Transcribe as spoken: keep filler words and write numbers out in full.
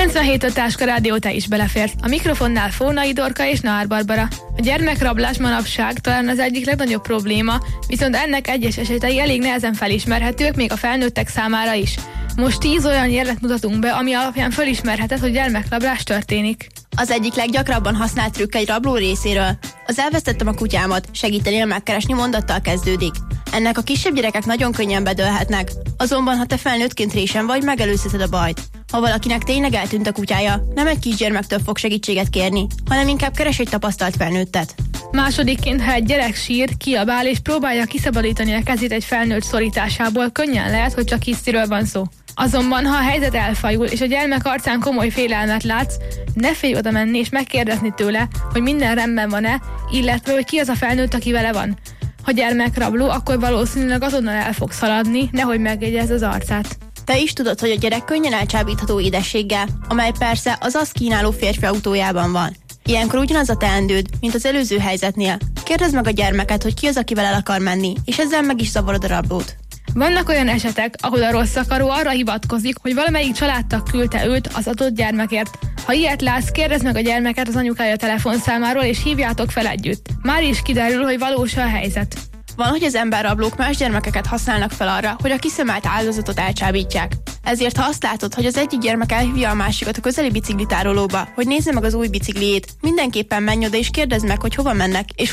kilencvenhét öt Táska Rádió, te is beleférsz. A mikrofonnál Fónai Dorka és Nahár Barbara. A gyermekrablás manapság talán az egyik legnagyobb probléma, viszont ennek egyes esetei elég nehezen felismerhetők még a felnőttek számára is. Most tíz olyan jelet mutatunk be, ami alapján felismerheted, hogy gyermekrablás történik. Az egyik leggyakrabban használt trükk egy rabló részéről. Az elvesztettem a kutyámat, segítenél megkeresni mondattal kezdődik. Ennek a kisebb gyerekek nagyon könnyen bedőlhetnek, azonban ha te felnőttként résen vagy, megelőzheted a bajt. Ha valakinek tényleg eltűnt a kutyája, nem egy kisgyermektől fog segítséget kérni, hanem inkább keres egy tapasztalt felnőttet. Másodikként, ha egy gyerek sír, kiabál és próbálja kiszabadítani a kezét egy felnőtt szorításából, könnyen lehet, hogy csak hisztiről van szó. Azonban, ha a helyzet elfajul, és a gyermek arcán komoly félelmet látsz, ne félj oda menni és megkérdezni tőle, hogy minden rendben van-e, illetve, hogy ki az a felnőtt, aki vele van. Ha gyermekrabló, akkor valószínűleg azonnal el fogsz haladni, nehogy megjegyezd az arcát. Te is tudod, hogy a gyerek könnyen elcsábítható édességgel, amely persze az azt kínáló férfi autójában van. Ilyenkor ugyanaz a teendőd, mint az előző helyzetnél. Kérdezd meg a gyermeket, hogy ki az, akivel el akar menni, és ezzel meg is zavarod a rablót. Vannak olyan esetek, ahol a rossz akaró arra hivatkozik, hogy valamelyik családtag küldte őt az adott gyermekért. Ha ilyet látsz, kérdezd meg a gyermeket az anyukája telefonszámáról, és hívjátok fel együtt. Már is kiderül, hogy valós a helyzet. Van, hogy az emberrablók más gyermekeket használnak fel arra, hogy a kiszemelt áldozatot elcsábítják. Ezért, ha azt látod, hogy az egyik gyermek elhívja a másikat a közeli biciklitárolóba, hogy nézze meg az új bicikliét, mindenképpen menj oda és kérdezd meg, hogy hova mennek, és